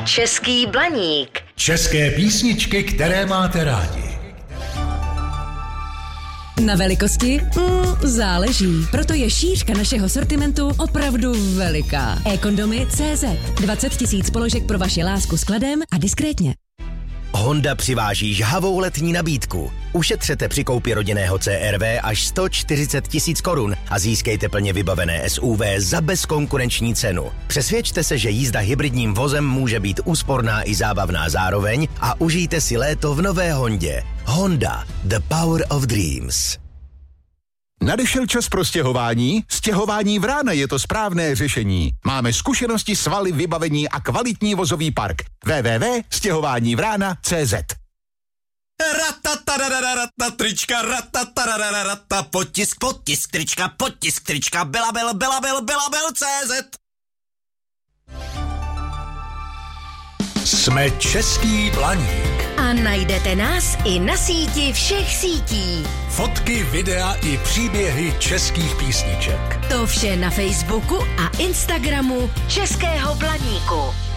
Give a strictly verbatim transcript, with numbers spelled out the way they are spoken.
Český Blaník. České písničky, které máte rádi. Na velikosti? Mm, záleží. Proto je šířka našeho sortimentu opravdu veliká. e-kondomy tečka cé zet. dvacet tisíc položek pro vaši lásku s kladem a diskrétně. Honda přiváží žhavou letní nabídku. Ušetřete při koupi rodinného C R V až sto čtyřicet tisíc korun a získejte plně vybavené S U V za bezkonkurenční cenu. Přesvědčte se, že jízda hybridním vozem může být úsporná i zábavná zároveň a užijte si léto v nové Hondě. Honda. The power of dreams. Nadešel čas pro stěhování? Stěhování Vrána je to správné řešení. Máme zkušenosti, svaly, vybavení a kvalitní vozový park. w w w tečka stěhování vrána tečka cé zet. Ratatarararata, trička, ratatarararata, potisk, potisk, trička, potisk, trička, Belabil, Belabil, Belabil, cé zet. Jsme Český Blaník. A najdete nás i na síti všech sítí. Fotky, videa i příběhy českých písniček. To vše na Facebooku a Instagramu Českého Blaníku.